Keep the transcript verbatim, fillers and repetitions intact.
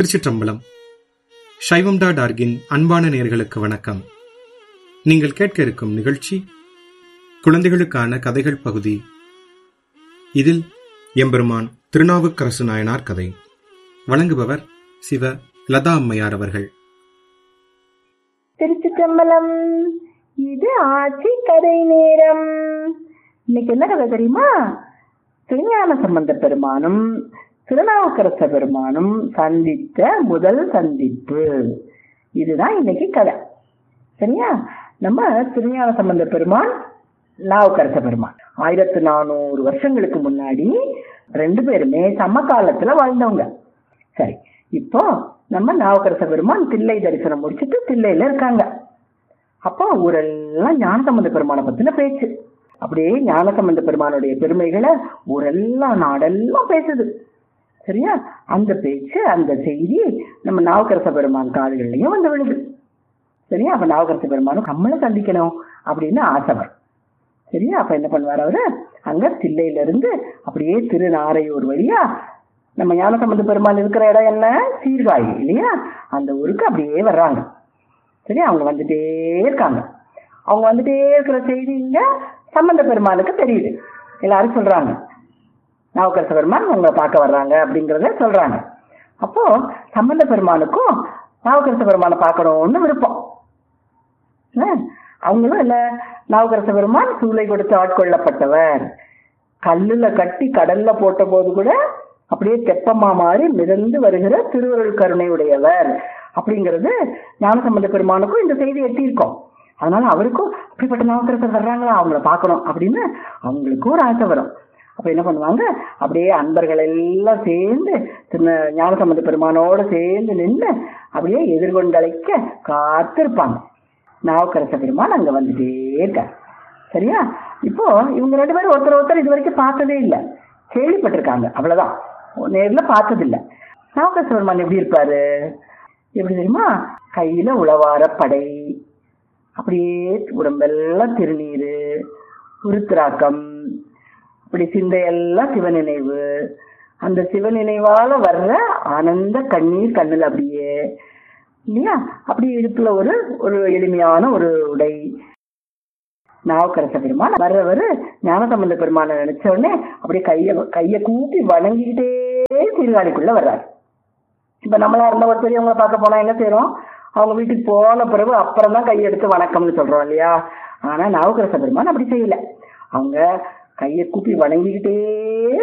திருச்சிற்றம்பலம். சைவம் டாட் ஆர்கின் அன்பான நேயர்களுக்கு வணக்கம். நீங்கள் கேட்க இருக்கும் நிகழ்ச்சி குழந்தைகளுக்கான கதைகள் பகுதி. இதில் எம்பெருமான் திருநாவுக்கரசு நாயனார் கதை. வழங்குபவர் சிவ லதா அம்மையார் அவர்கள். திருச்சிற்றம்பலம். இது ஆட்சி கதை நேரம். இன்னைக்கு என்ன கதை தெரியுமா? திருஞான சம்பந்த பெருமானும் திருநாவுக்கரச பெருமானும் சந்தித்த முதல் சந்திப்பு. இதுதான் இன்னைக்கு கதை. சரியா? நம்ம திருஞான சம்பந்த பெருமான், நாவுக்கரச பெருமான் ஆயிரத்தி நானூறு வருஷங்களுக்கு முன்னாடி ரெண்டு பேருமே சமகாலத்துல வாழ்ந்தவங்க. சரி, இப்போ நம்ம நாவுக்கரச பெருமான் தில்லை தரிசனம் முடிச்சுட்டு தில்லையில இருக்காங்க. அப்போ ஊரெல்லாம் ஞானசம்பந்த பெருமானை பத்தின பேச்சு. அப்படியே ஞானசம்பந்த பெருமானுடைய பெருமைகளை ஊரெல்லாம் நாடெல்லாம் பேசுது. சரியா? அந்த பேச்சு, அந்த செய்தி நம்ம நாவுக்கரச பெருமான் காதுகள்லயும் வந்து விழுது. சரியா? அப்ப நாவுக்கரச பெருமானும் நம்மளை சந்திக்கணும் அப்படின்னு ஆசை வரும். சரியா? அப்ப என்ன பண்ணுவார் அவரு? அங்க தில்லையில இருந்து அப்படியே திருநாரையூர் வழியா, நம்ம ஞானசம்பந்த பெருமான் இருக்கிற இடம் என்ன? சீர்காழி இல்லையா? அந்த ஊருக்கு அப்படியே வர்றாங்க. சரியா? அவங்க வந்துட்டே இருக்காங்க. அவங்க வந்துட்டே இருக்கிற செய்தி இங்க சம்பந்த பெருமானுக்கு தெரியுது. எல்லாரும் சொல்றாங்க, நாவுக்கரச பெருமான் உங்களை பார்க்க வர்றாங்க அப்படிங்கிறத சொல்றாங்க. அப்போ சம்பந்த பெருமானுக்கும் நாவுக்கரச பெருமானை பார்க்கணும்னு விருப்பம். அவங்களும் இல்ல, நாவுக்கரச பெருமான் சூளை கொடுத்து ஆட்கொள்ளப்பட்டவர், கல்லுல கட்டி கடல்ல போட்ட போது கூட அப்படியே தெப்பமா மாறி மிதந்து வருகிற திருவருள் கருணை உடையவர் அப்படிங்கிறது ஞானசம்பந்த பெருமானுக்கும் இந்த செய்தி எட்டியிருக்கோம். அதனால அவருக்கும் அப்படிப்பட்ட நாவுக்கரசர் வர்றாங்களா, அவங்கள பார்க்கணும் அப்படின்னு அவங்களுக்கும் ஒரு ஆசை வரும். அப்ப என்ன பண்ணுவாங்க? அப்படியே அன்பர்கள் எல்லாம் சேர்ந்து ஞானசம்பந்த பெருமானோட சேர்ந்து நின்று அப்படியே எதிர்கொண்டழைக்க காத்திருப்பாங்க. நாவுக்கரச பெருமான் அங்க வந்துட்டே இருக்கார். சரியா? இப்போ இவங்க ரெண்டு பேரும் ஒருத்தர் ஒருத்தர் இது வரைக்கும் பார்த்ததே இல்லை, கேள்விப்பட்டிருக்காங்க, அவ்வளவுதான், நேர்ல பார்த்தது இல்லை. நாவுக்கரச பெருமான் எப்படி இருப்பாரு? எப்படி தெரியுமா? கையில உளவார படை, அப்படியே உடம்பெல்லாம் திருநீரு, உருத்திராக்கம், அப்படி சிந்தையெல்லாம் சிவநினைவு, அந்த சிவநினைவால வர்ற ஆனந்த கண்ணீர் கண்ணில் அப்படியே இல்லையா? அப்படி இடுப்புல ஒரு ஒரு எளிமையான ஒரு உடை. நாவுக்கரச பெருமான் வர்றவரு ஞானசம்பந்த பெருமானை நினைச்ச உடனே அப்படியே கைய கைய கூப்பி வணங்கிக்கிட்டே சீர்காழிக்குள்ள வர்றாரு. இப்ப நம்மளா இருந்த ஒரு பெரியவங்களை பார்க்க போனா என்ன செய்யறோம்? அவங்க வீட்டுக்கு போன பிறகு அப்புறம் தான் கையெடுத்து வணக்கம்னு சொல்றோம் இல்லையா? ஆனா நாவுக்கரச பெருமான் அப்படி செய்யல. அவங்க கையை கூப்பி வணங்கிக்கிட்டே